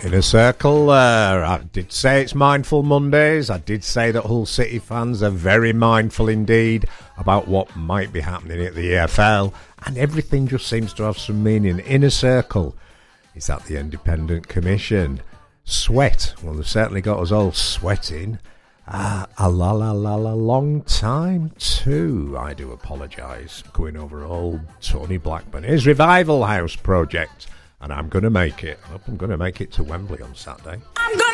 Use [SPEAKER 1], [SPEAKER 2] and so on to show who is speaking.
[SPEAKER 1] Inner Circle, I did say it's Mindful Mondays. I did say that Hull City fans are very mindful indeed about what might be happening at the EFL, and everything just seems to have some meaning. Inner Circle is at the Independent Commission. Sweat, well, they've certainly got us all sweating. A long time too. I do apologise, going over old Tony Blackburn. His Revival House project. And I'm going to make it. I hope I'm going to make it to Wembley on Saturday.
[SPEAKER 2] I'm going